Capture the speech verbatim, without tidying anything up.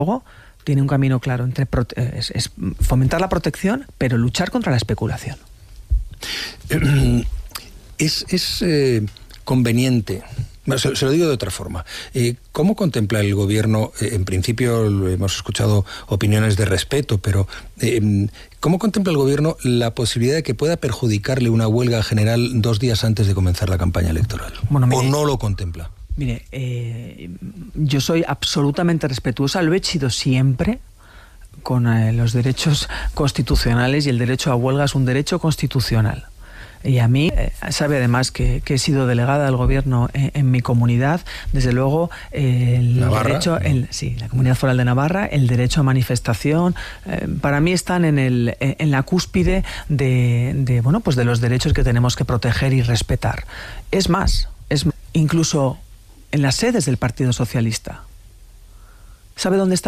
Luego tiene un camino claro entre prote- es, es fomentar la protección, pero luchar contra la especulación. Es, es eh, conveniente, bueno, se, se lo digo de otra forma, eh, ¿cómo contempla el gobierno, eh, en principio hemos escuchado opiniones de respeto, pero eh, ¿cómo contempla el gobierno la posibilidad de que pueda perjudicarle una huelga general dos días antes de comenzar la campaña electoral? Bueno, mire, ¿o no lo contempla? Mire, eh, yo soy absolutamente respetuosa, lo he sido siempre con eh, los derechos constitucionales, y el derecho a huelga es un derecho constitucional. Y a mí, eh, sabe además que, que he sido delegada del gobierno en, en mi comunidad, desde luego eh, el Navarra, derecho, ¿no? el, sí, la Comunidad Foral de Navarra, el derecho a manifestación, eh, para mí están en, el, en la cúspide de, de, bueno, pues de los derechos que tenemos que proteger y respetar. Es más, es incluso en las sedes del Partido Socialista. ¿Sabe dónde está